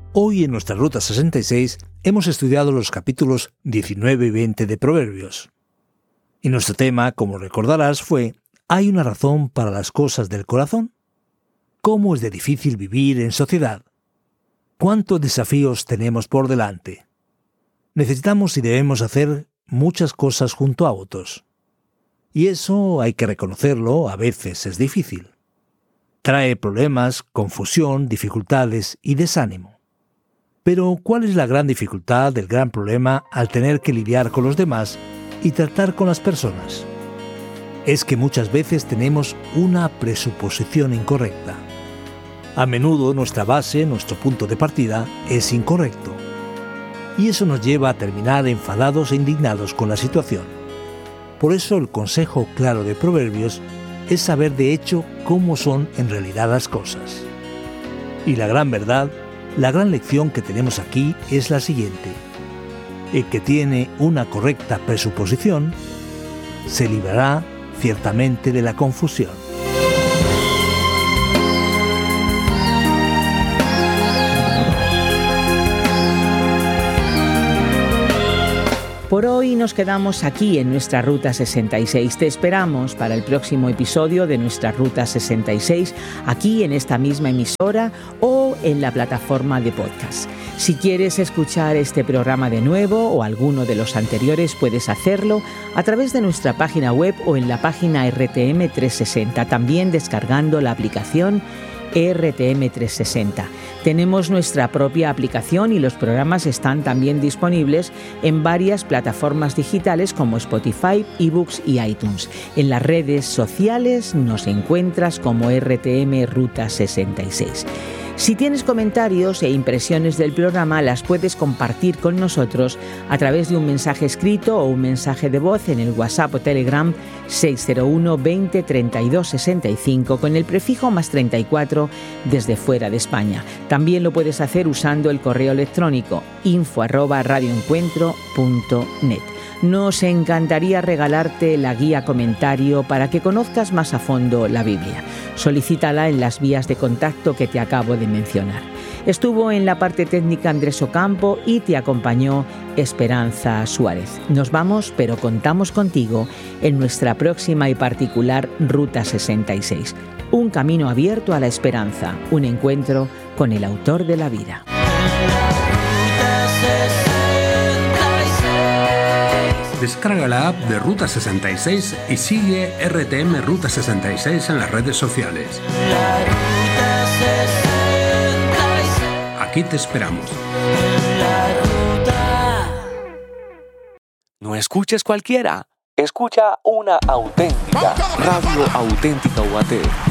Hoy en nuestra Ruta 66 hemos estudiado los capítulos 19 y 20 de Proverbios. Y nuestro tema, como recordarás, fue ¿hay una razón para las cosas del corazón? ¿Cómo es de difícil vivir en sociedad? ¿Cuántos desafíos tenemos por delante? Necesitamos y debemos hacer muchas cosas junto a otros. Y eso, hay que reconocerlo, a veces es difícil. Trae problemas, confusión, dificultades y desánimo. Pero, ¿cuál es la gran dificultad, el gran problema al tener que lidiar con los demás y tratar con las personas? Es que muchas veces tenemos una presuposición incorrecta. A menudo nuestra base, nuestro punto de partida, es incorrecto. Y eso nos lleva a terminar enfadados e indignados con la situación. Por eso el consejo claro de Proverbios es saber de hecho cómo son en realidad las cosas. Y la gran verdad, la gran lección que tenemos aquí es la siguiente. El que tiene una correcta presuposición se librará ciertamente de la confusión. Por hoy nos quedamos aquí en nuestra Ruta 66. Te esperamos para el próximo episodio de nuestra Ruta 66, aquí en esta misma emisora o en la plataforma de podcast. Si quieres escuchar este programa de nuevo o alguno de los anteriores, puedes hacerlo a través de nuestra página web o en la página RTM 360, también descargando la aplicación RTM 360. Tenemos nuestra propia aplicación y los programas están también disponibles en varias plataformas digitales como Spotify, eBooks y iTunes. En las redes sociales nos encuentras como RTM Ruta 66. Si tienes comentarios e impresiones del programa, las puedes compartir con nosotros a través de un mensaje escrito o un mensaje de voz en el WhatsApp o Telegram 601 20 32 65 con el prefijo +34 desde fuera de España. También lo puedes hacer usando el correo electrónico info@radioencuentro.net. Nos encantaría regalarte la guía comentario para que conozcas más a fondo la Biblia. Solicítala en las vías de contacto que te acabo de mencionar. Estuvo en la parte técnica Andrés Ocampo y te acompañó Esperanza Suárez. Nos vamos, pero contamos contigo en nuestra próxima y particular Ruta 66. Un camino abierto a la esperanza, un encuentro con el autor de la vida. Descarga la app de Ruta 66 y sigue RTM Ruta 66 en las redes sociales. Aquí te esperamos. No escuches cualquiera, escucha una auténtica, Radio Auténtica UAT.